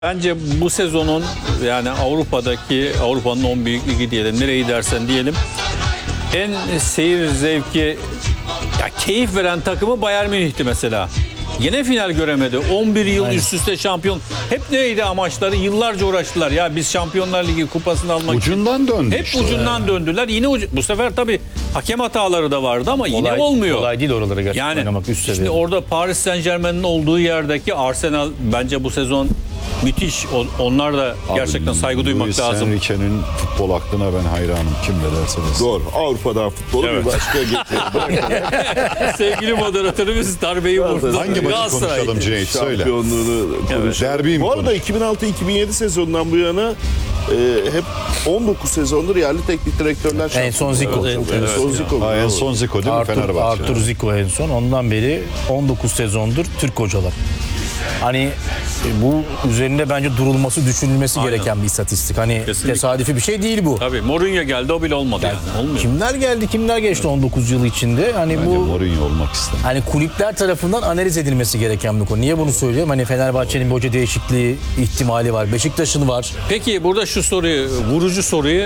Bence bu sezonun yani Avrupa'nın 10 büyük ligi diyelim, nereye dersen diyelim, en seyir zevki, ya keyif veren takımı Bayern Münih'ti mesela. Yine final göremedi. 11 yıl üst üste şampiyon. Hep neydi amaçları? Yıllarca uğraştılar. Ya biz Şampiyonlar Ligi kupasını almak ucundan döndü. Hep işte ucundan döndüler. Yine bu sefer tabii hakem hataları da vardı ama yine olmuyor. Kolay değil oralara gerçekten oynamak üst seviye. Şimdi orada Paris Saint-Germain'in olduğu yerdeki Arsenal bence bu sezon müthiş. Onlar da gerçekten saygı duymak Luis lazım. Enrique'nin futbol aklına ben hayranım. Kim ne derse desin. Doğru. Avrupa'dan futbolu Evet. bir başka getirelim. Sevgili moderatörümüz darbeyi vurdu. Hangi maçı Galatasaray. konuşalım Cüneyt? Söyle. Şampiyonluğunu konuşalım. Derbi mi Bu arada konuşalım? 2006-2007 sezonundan bu yana hep 19 sezondur yerli teknik direktörler şampiyon. En son Zico. En son Zico. Ha, en son Zico değil mi Fenerbahçe? Artur Zico en son. Ondan beri 19 sezondur Türk hocalar. Hani bu üzerinde bence durulması, düşünülmesi Aynen. gereken bir istatistik. Hani Kesinlikle. tesadüfi bir şey değil bu. Tabii Mourinho geldi, o bile olmadı yani. Olmuyor. Kimler geldi, kimler geçti 19 yıl içinde? Hani Bence bu Mourinho olmak istedim. hani kulüpler tarafından analiz edilmesi gereken bir konu. Niye bunu söylüyorum? Hani Fenerbahçe'nin bir hoca değişikliği ihtimali var. Beşiktaş'ın var. Peki burada şu soruyu, vurucu soruyu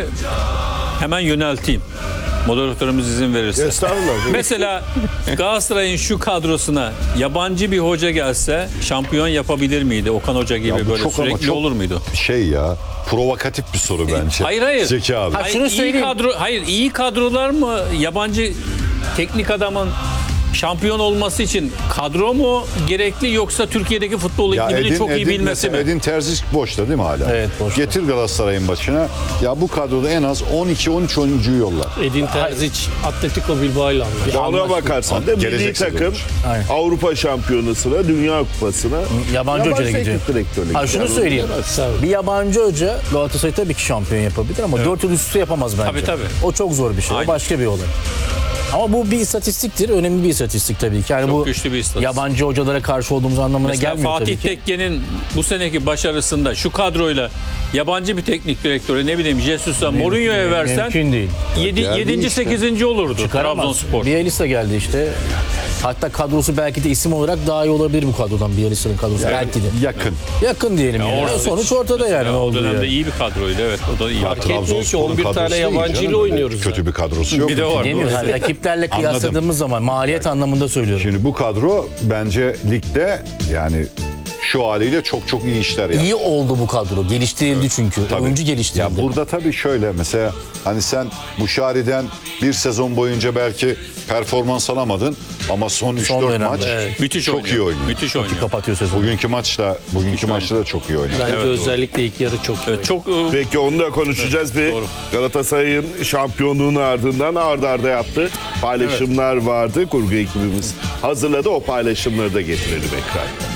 hemen yönelteyim. Moderatörümüz izin verirse. Estağfurullah. Mesela Galatasaray'ın şu kadrosuna yabancı bir hoca gelse şampiyon yapabilir miydi? Okan Hoca gibi Ya bu böyle çok ama sürekli çok olur muydu? Şey ya, provokatif bir soru bence. Hayır. Zeki abi. Ha, şunu iyi söyleyeyim. iyi kadrolar mı yabancı teknik adamın şampiyon olması için kadro mu gerekli, yoksa Türkiye'deki futbol iklimini çok iyi bilmesi mi? Edin Terzic boşta değil mi hala? Evet, boşta. Getir Galatasaray'ın başına. Ya bu kadroda en az 12-13 oyuncuyu yollar. Edin Terzic Atletico Bilbao'yla anlaştı. Ona bakarsan da milli Gelecek takım sezon. Aynen. Avrupa Şampiyonası'na, Dünya Kupası'na Yabancı hoca gidiyor. teknik direktörlük. Ha, şunu Yani söyleyeyim. Tabii. Bir yabancı hoca Galatasaray tabii ki şampiyon yapabilir ama 4 yıl üst üste yapamaz bence. Tabii. O çok zor bir şey. Aynen. O başka bir olay. Ama bu bir istatistiktir. Önemli bir istatistik tabii ki. Yani Çok bu güçlü bir istatistik. yabancı hocalara karşı olduğumuz anlamına Mesela gelmiyor Fatih tabii ki. Tekke'nin bu seneki başarısında şu kadroyla yabancı bir teknik direktörü, ne bileyim Jesus'a, Mourinho'ya versen Mümkün değil. 7. işte. 8. olurdu Çıkaramaz. Trabzonspor. Bielsa geldi işte. Hatta kadrosu belki de isim olarak daha iyi olabilir bu kadrodan. Bielsa'nın kadrosu belki de. Yakın. Yakın diyelim yani. Orada Sonuç ortada yani. o olduğu dönemde yani. iyi bir kadroydu, evet. O da iyi. Ya Trabzonspor'un 11 tane kadrosu değil yabancıyla canım. oynuyoruz Kötü yani. bir kadrosu yok. Bir de var. Demiyoruz. Yani rakiplerle kıyasladığımız zaman maliyet anlamında söylüyorum. Şimdi bu kadro bence ligde yani şu haliyle çok çok iyi işler yaptı. İyi oldu bu kadro. Geliştirildi çünkü. Tabii. Oyuncu geliştirildi. Ya burada tabii şöyle mesela hani sen Buşari'den bir sezon boyunca belki performans alamadın ama son 3-4 dönemde, maç evet. Müthiş çok oynuyor. iyi oynuyor. Müthiş oynuyor. Kapatıyor sezonu. Bugünkü maçta da çok iyi oynuyor. Bence özellikle ilk yarı çok iyi. Evet, çok Peki onu da konuşacağız. Bir doğru. Galatasaray'ın şampiyonluğunu ardından arda yaptı. Paylaşımlar vardı. Kurgu ekibimiz hazırladı. O paylaşımları da getirelim ekrana.